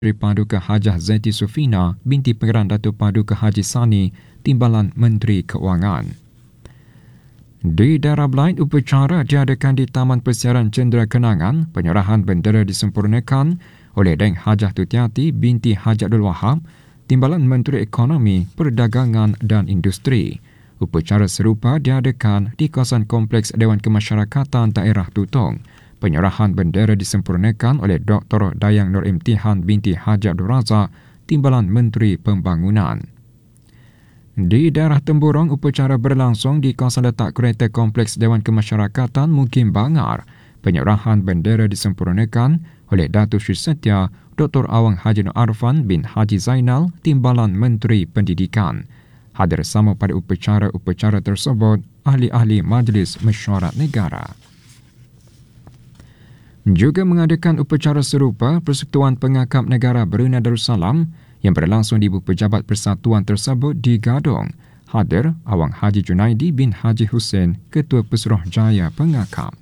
Menteri Paduka Hajah Zaiti Sufina binti Pengeran Datuk Paduka Haji Sani, Timbalan Menteri Keuangan. Di daerah Belait, upacara diadakan di Taman Persiaran Cendera Kenangan. Penyerahan bendera disempurnakan oleh Deng Hajah Tutiati binti Haji Abdul Wahab, Timbalan Menteri Ekonomi, Perdagangan dan Industri. Upacara serupa diadakan di kawasan Kompleks Dewan Kemasyarakatan Daerah Tutong. Penyerahan bendera disempurnakan oleh Dr. Dayang Nur Imtihan binti Haji Abdul Razak, Timbalan Menteri Pembangunan. Di daerah Temburong, upacara berlangsung di kawasan letak kereta Kompleks Dewan Kemasyarakatan Mukim Bangar. Penyerahan bendera disempurnakan oleh Datuk Sri Setia Dr. Awang Haji Nur Arfan bin Haji Zainal, Timbalan Menteri Pendidikan. Hadir sama pada upacara tersebut ahli-ahli Majlis Mesyuarat Negara. Juga mengadakan upacara serupa Persekutuan Pengakap Negara Brunei Darussalam yang berlangsung di Ibu Pejabat Persatuan tersebut di Gadong. Hadir Awang Haji Junaidi bin Haji Hussein, Ketua Pesuruhjaya Pengakap.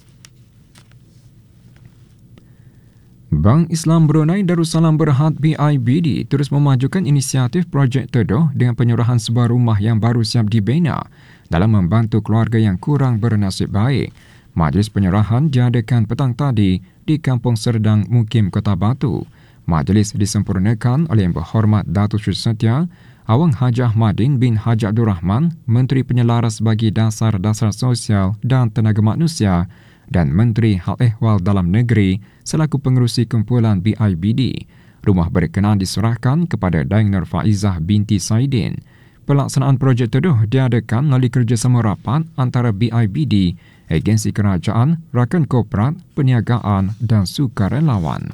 Bank Islam Brunei Darussalam Berhad BIBD terus memajukan inisiatif projek Tedoh dengan penyerahan sebuah rumah yang baru siap dibina dalam membantu keluarga yang kurang bernasib baik. Majlis penyerahan diadakan petang tadi di Kampung Serdang, Mukim, Kota Batu. Majlis disempurnakan oleh Yang Berhormat Datuk Sri Setia Awang Haji Ahmadin bin Haji Abdul Rahman, Menteri Penyelaras bagi Dasar-Dasar Sosial dan Tenaga Manusia dan Menteri Hal Ehwal Dalam Negeri selaku pengerusi kumpulan BIBD. Rumah berkenaan diserahkan kepada Daeng Nur Faizah binti Saidin. Pelaksanaan projek Teduh diadakan melalui kerjasama rapat antara BIBD, agensi kerajaan, rakan korporat, perniagaan dan sukarelawan.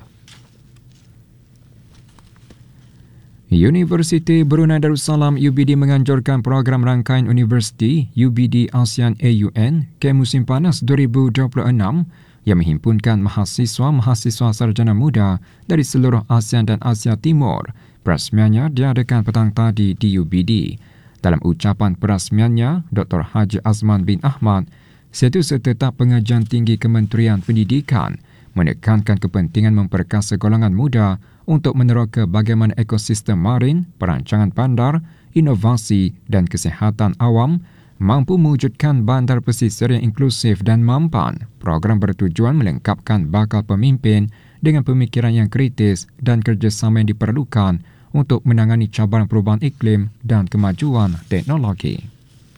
Universiti Brunei Darussalam UBD menganjurkan program rangkaian Universiti UBD ASEAN AUN ke musim panas 2026 yang menghimpunkan mahasiswa-mahasiswa sarjana muda dari seluruh ASEAN dan Asia Timur. Perasmiannya diadakan petang tadi di UBD. Dalam ucapan perasmiannya, Dr. Haji Azman bin Ahmad, Setiausaha Tetap Pengajian Tinggi Kementerian Pendidikan, menekankan kepentingan memperkasa golongan muda untuk meneroka bagaimana ekosistem marin, perancangan bandar, inovasi dan kesihatan awam mampu mewujudkan bandar pesisir yang inklusif dan mampan. Program bertujuan melengkapkan bakal pemimpin dengan pemikiran yang kritis dan kerjasama yang diperlukan untuk menangani cabaran perubahan iklim dan kemajuan teknologi.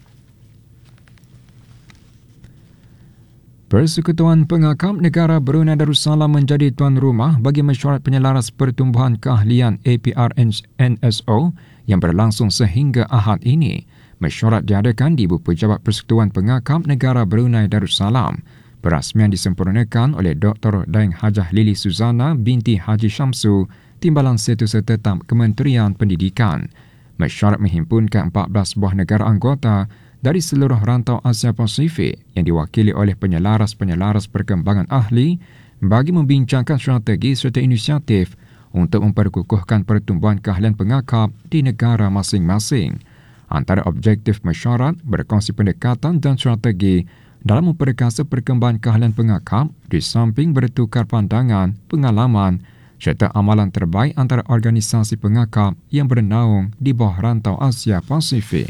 Persekutuan Pengakap Negara Brunei Darussalam menjadi tuan rumah bagi Mesyuarat Penyelaras Pertumbuhan Keahlian APRNSO yang berlangsung sehingga Ahad ini. Mesyuarat diadakan di Ibu Pejabat Persekutuan Pengakap Negara Brunei Darussalam. Perasmian disempurnakan oleh Dr. Daeng Hajah Lili Suzana binti Haji Syamsu, Timbalan Setiausaha Tetap Kementerian Pendidikan. Mesyuarat menghimpunkan 14 buah negara anggota dari seluruh rantau Asia Pasifik yang diwakili oleh penyelaras-penyelaras perkembangan ahli bagi membincangkan strategi serta inisiatif untuk memperkukuhkan pertumbuhan keahlian pengakap di negara masing-masing. Antara objektif mesyuarat berkongsi pendekatan dan strategi dalam memperkasa perkembangan keahlian pengakap di samping bertukar pandangan, pengalaman serta amalan terbaik antara organisasi pengakap yang bernaung di bawah rantau Asia Pasifik.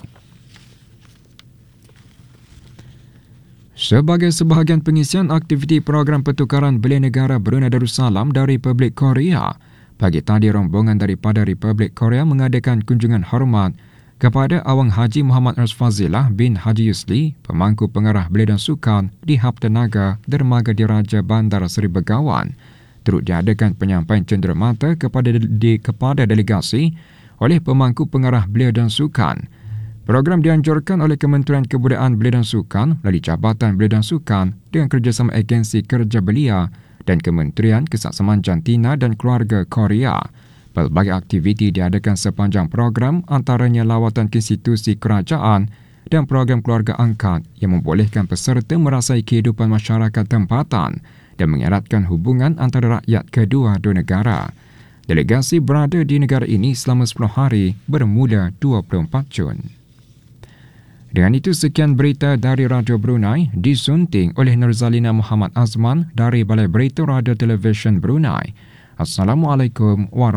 Sebagai sebahagian pengisian aktiviti program pertukaran belia negara Brunei Darussalam dari Republik Korea, pagi tadi rombongan daripada Republik Korea mengadakan kunjungan hormat kepada Awang Haji Muhammad Fazilah bin Haji Yusli, pemangku pengarah belia dan sukan di Hab Tenaga Dermaga Diraja Bandar Seri Begawan. Turut diadakan penyampaian cenderamata kepada delegasi oleh pemangku pengarah belia dan sukan. Program dianjurkan oleh Kementerian Kebudayaan Belia dan Sukan melalui Jabatan Belia dan Sukan dengan kerjasama Agensi Kerja Belia dan Kementerian Kesaksamaan Jantina dan Keluarga Korea. Pelbagai aktiviti diadakan sepanjang program, antaranya lawatan ke institusi kerajaan dan program keluarga angkat yang membolehkan peserta merasai kehidupan masyarakat tempatan dan mengeratkan hubungan antara rakyat kedua-dua negara. Delegasi berada di negara ini selama 10 hari bermula 24 Jun. Dengan itu, sekian berita dari Radio Brunei disunting oleh Nurzalina Muhammad Azman dari Balai Berita Radio Televisyen Brunei. Assalamualaikum warahmatullahi wabarakatuh.